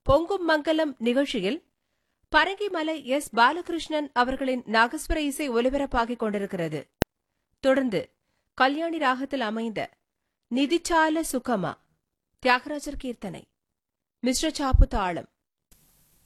பொங்கும் மங்கலம் நிகழ்ச்சியில் பரங்கிமலை எஸ். பாலகிருஷ்ணன் அவர்களின் நாகஸ்வர இசை ஒலிபரப்பாகிக் கொண்டிருக்கிறது. தொடர்ந்து கல்யாணி ராகத்தில் அமைந்த நிதிச்சால சுகமா தியாகராஜர் கீர்த்தனை, மிஸ்ர சாப்பு தாளம்,